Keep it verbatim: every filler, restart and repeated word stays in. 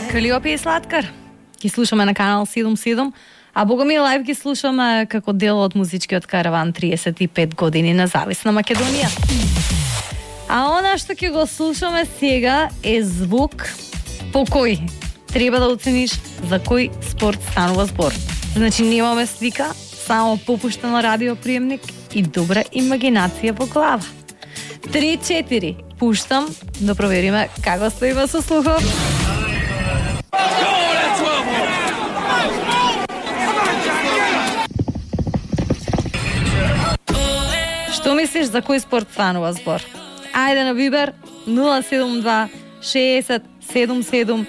Калиопи и Сладкар ги слушаме на канал седум седум, а бога ми лайв ги слушаме како дел од музичкиот караван триесет и пет години независна Македонија. А она што ќе го слушаме сега е звук по кој треба да оцениш за кој спорт станува збор. Значи немаме слика, само попуштено радиоприемник и добра имагинација во глава. три четири пуштам да провериме како стоиме со слухов. Што мислиш за кој спорт станува збор? Ајде на Вибер нула седум два шеесет седум седум